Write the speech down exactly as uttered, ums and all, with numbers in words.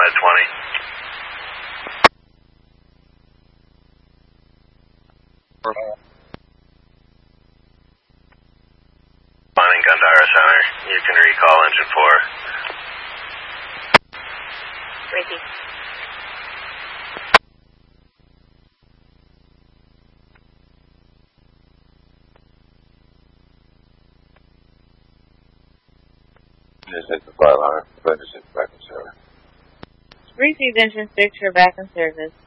Med twenty. Finding Gandara Center. You can recall engine four. Ricky. Just hit the fire line. Registered back in service. Received engine six, you're back in service.